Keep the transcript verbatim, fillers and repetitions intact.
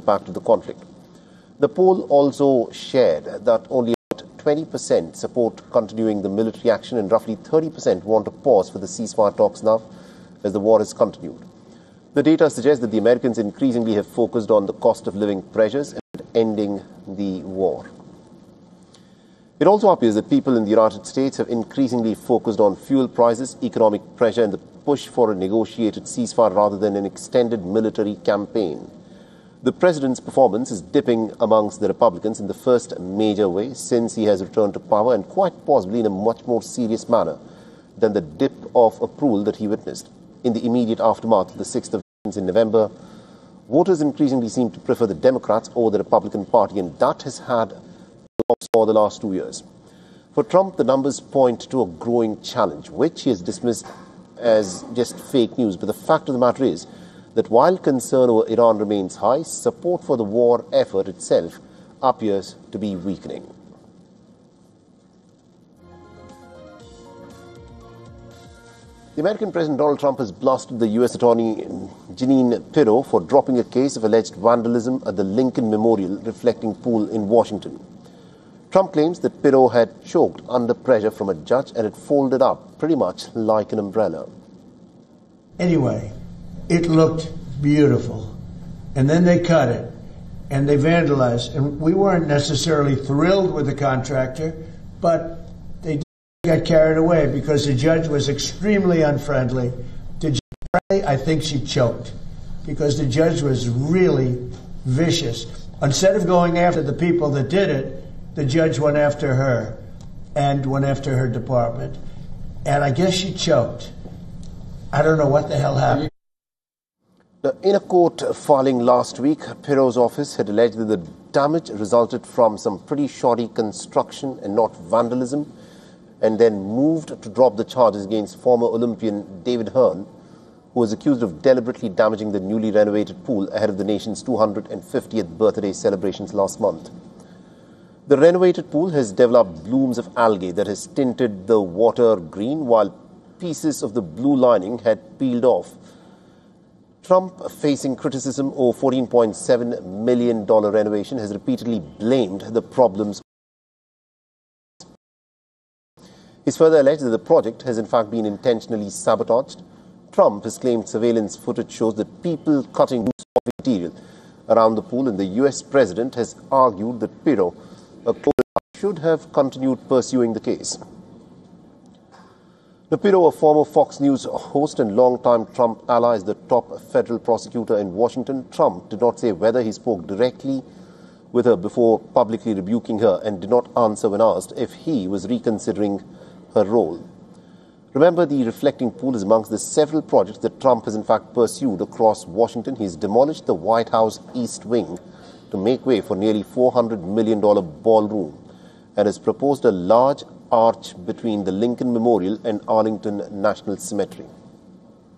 impact of the conflict. The poll also shared that only about twenty percent support continuing the military action and roughly thirty percent want a pause for the ceasefire talks now as the war has continued. The data suggests that the Americans increasingly have focused on the cost of living pressures and ending the war. It also appears that people in the United States have increasingly focused on fuel prices, economic pressure, and the push for a negotiated ceasefire rather than an extended military campaign. The president's performance is dipping amongst the Republicans in the first major way since he has returned to power, and quite possibly in a much more serious manner than the dip of approval that he witnessed in the immediate aftermath of the sixth of in November. Voters increasingly seem to prefer the Democrats over the Republican Party, and that has had for the last two years. For Trump, the numbers point to a growing challenge, which he has dismissed as just fake news. But the fact of the matter is that while concern over Iran remains high, support for the war effort itself appears to be weakening. The American President Donald Trump has blasted the U S Attorney Jeanine Pirro for dropping a case of alleged vandalism at the Lincoln Memorial reflecting pool in Washington. Trump claims that Pirro had choked under pressure from a judge and it folded up pretty much like an umbrella. Anyway, it looked beautiful. And then they cut it and they vandalized. And we weren't necessarily thrilled with the contractor, but they got carried away because the judge was extremely unfriendly. To Judge, I think she choked because the judge was really vicious. Instead of going after the people that did it, the judge went after her and went after her department. And I guess she choked. I don't know what the hell happened. In a court filing last week, Pirro's office had alleged that the damage resulted from some pretty shoddy construction and not vandalism, and then moved to drop the charges against former Olympian David Hearn, who was accused of deliberately damaging the newly renovated pool ahead of the nation's two hundred fiftieth birthday celebrations last month. The renovated pool has developed blooms of algae that has tinted the water green, while pieces of the blue lining had peeled off. Trump, facing criticism over fourteen point seven million dollars renovation, has repeatedly blamed the problems. He's further alleged that the project has in fact been intentionally sabotaged. Trump has claimed surveillance footage shows that people cutting loose of material around the pool, and the U S president has argued that Pirro should have continued pursuing the case. Now, Pirro, a former Fox News host and longtime Trump ally, is the top federal prosecutor in Washington. Trump did not say whether he spoke directly with her before publicly rebuking her, and did not answer when asked if he was reconsidering her role. Remember, the reflecting pool is amongst the several projects that Trump has in fact pursued across Washington. He's demolished the White House East Wing to make way for nearly four hundred million dollars ballroom, and has proposed a large arch between the Lincoln Memorial and Arlington National Cemetery.